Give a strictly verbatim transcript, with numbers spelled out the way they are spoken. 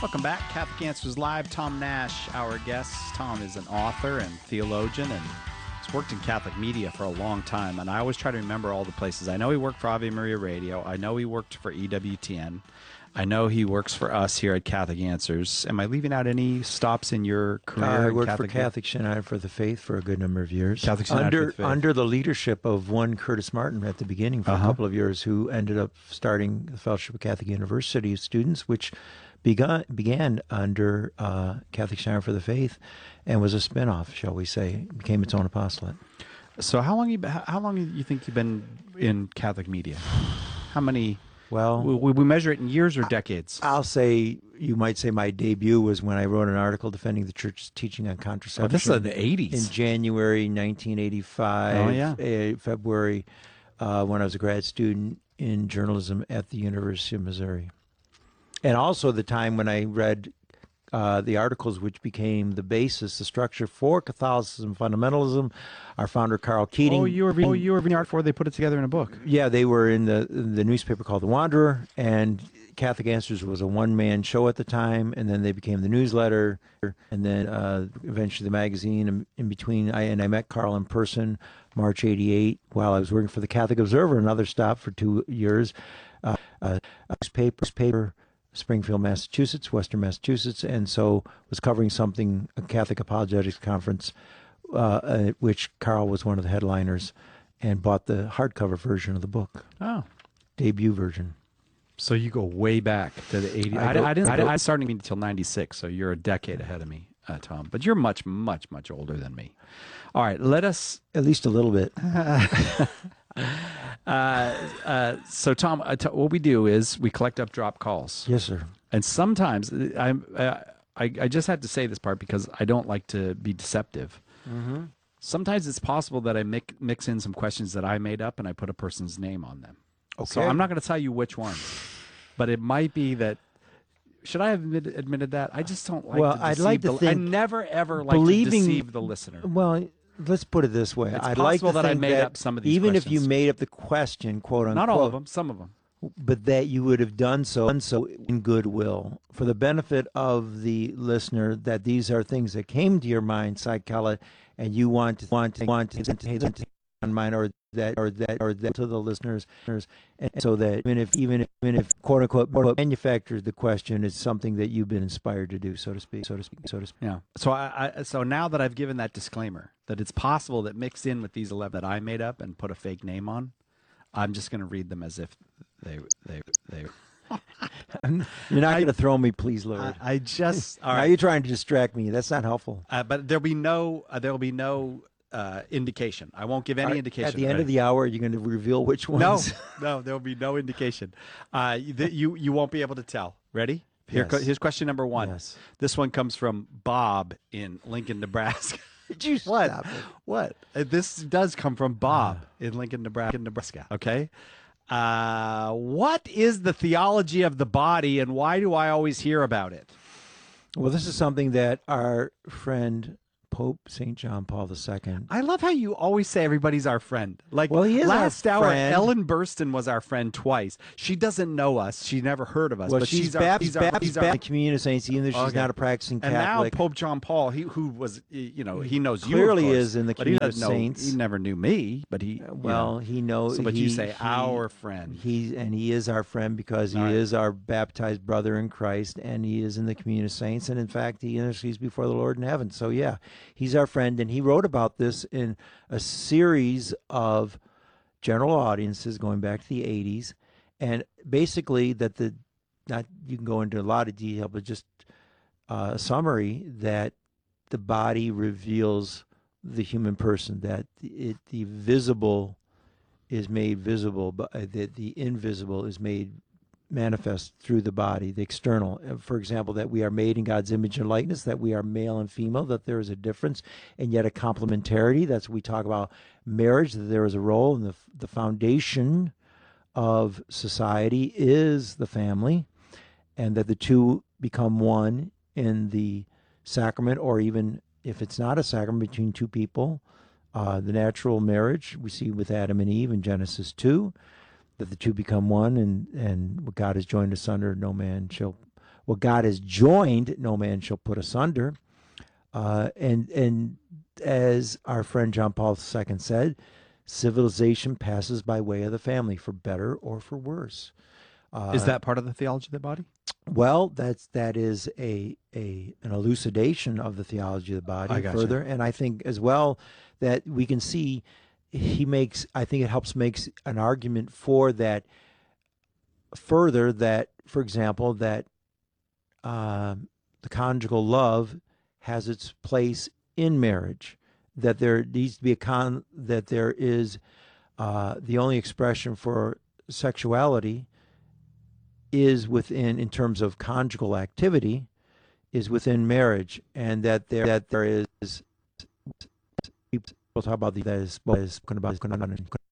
Welcome back. Catholic Answers Live. Tom Nash, our guest. Tom is an author and theologian and has worked in Catholic media for a long time. And I always try to remember all the places. I know he worked for Ave Maria Radio. I know he worked for E W T N. I know he works for us here at Catholic Answers. Am I leaving out any stops in your career? Uh, I in worked Catholic for Catholic United for the Faith for a good number of years. Catholic United under for the Faith. under the leadership of one Curtis Martin at the beginning for Uh-huh. a couple of years, who ended up starting the Fellowship of Catholic University students, which began began under uh, Catholic United for the Faith, and was a spinoff, shall we say, became its own apostolate. So how long you how long you think you've been in Catholic media? How many? Well, We, we measure it in years or decades. I'll say, you might say my debut was when I wrote an article defending the church's teaching on contraception. Oh, this is in the eighties. In January nineteen eighty-five, Oh, yeah. uh, February, uh, when I was a grad student in journalism at the University of Missouri. And also the time when I read uh, the articles which became the basis, the structure for Catholicism fundamentalism. Our founder, Carl Keating. Oh, you were oh, you were in the art before they put it together in a book. Yeah, they were in the the newspaper called The Wanderer, and Catholic Answers was a one-man show at the time, and then they became the newsletter, and then uh, eventually the magazine. And in between, I and I met Carl in person, March eighty-eight, while I was working for the Catholic Observer, another stop for two years. Uh, uh, newspaper, paper, Springfield, Massachusetts, Western Massachusetts, and so was covering something, a Catholic Apologetics Conference, uh, at which Carl was one of the headliners, and bought the hardcover version of the book, Oh, debut version. so you go way back to the eighties. I, I go- I didn't. I I, go- didn't- I started until ninety-six, so you're a decade ahead of me, uh, Tom. But you're much, much, much older than me. All right, let us. At least a little bit. Uh, uh, so, Tom, uh, t- what we do is we collect up drop calls, Yes, sir. and sometimes I'm. Uh, I, I just have to say this part because I don't like to be deceptive. Mm-hmm. Sometimes it's possible that I mix, mix in some questions that I made up and I put a person's name on them. So Okay. I'm not going to tell you which ones, but it might be that. Should I have admit, admitted that? I just don't like Well, to I'd deceive like to the, think- I never, ever like believing- to deceive the listener. Well, let's put it this way. It's I'd like possible to that I think made that up some of these even if you questions. made up the question, quote unquote, Not all of them, some of them. but that you would have done so, done so in goodwill for the benefit of the listener, that these are things that came to your mind, Psychella, and you want to want to want to take them on mind, or that or that or that to the listeners, and so that even if even if, even if quote unquote manufactured the question is something that you've been inspired to do, so to speak, so to speak, so to speak. Yeah. So I, I so now that I've given that disclaimer that it's possible that mixed in with these eleven that I made up and put a fake name on, I'm just going to read them as if they they they. You're not going to throw me, please, Lord. I, I just all Now right. you're trying to distract me. That's not helpful. Uh, but there'll be no uh, there'll be no uh, indication. I won't give any Are- indication. At the end Ready? of the hour, you're going to reveal which no, ones. no, there will be no indication. Uh, you, you you won't be able to tell. Ready? Here, Yes. here's question number one. Yes. This one comes from Bob in Lincoln, Nebraska. Did you What? stop it? What? Uh, This does come from Bob in Lincoln, Nebraska. Nebraska. Okay. Uh, what is the theology of the body, and why do I always hear about it? Well, this is something that our friend Pope Saint John Paul the Second. I love how you always say everybody's our friend. Like Well, he is our last hour, friend. Ellen Burstyn was our friend twice. She doesn't know us. She never heard of us. Well, but she's, she's our, Baptist, he's our, Baptist, he's our- Baptist Communion of Saints, even though she's Okay. not a practicing And now Catholic. Pope John Paul, he who was, you know, he knows you. Clearly of course, is in the but he Communion of doesn't know- Saints. He never knew me, but he. you well, know. he knows. So, but he, you say he- our friend. He and he is our friend because he All right. is our baptized brother in Christ, and he is in the Communion of Saints, and in fact, he intercedes before the Lord in heaven. So, yeah, he's our friend, and he wrote about this in a series of general audiences going back to the eighties, and basically that the not you can go into a lot of detail, but just uh, a summary that the body reveals the human person, that it the visible is made visible, but uh, the, the invisible is made manifest through the body, the external. Uh, For example, that we are made in God's image and likeness, that we are male and female, that there is a difference and yet a complementarity. That's what we talk about marriage, that there is a role, and the, the foundation of society is the family, and that the two become one in the sacrament, or even if it's not a sacrament, between two people. Uh, the natural marriage we see with Adam and Eve in Genesis two, that the two become one, and, and what God has joined asunder, no man shall, what God has joined, no man shall put asunder. Uh, and and as our friend John Paul the Second said, civilization passes by way of the family, for better or for worse. Uh, Is that part of the theology of the body? Well, that's that is a a an elucidation of the theology of the body I gotcha. further, and I think as well that we can see he makes. I think it helps makes an argument for that further. That, for example, that um, the conjugal love has its place in marriage. That there needs to be a con. That there is uh, the only expression for sexuality is within, in terms of conjugal activity, is within marriage, and that there that there is people talk about the that is spoken about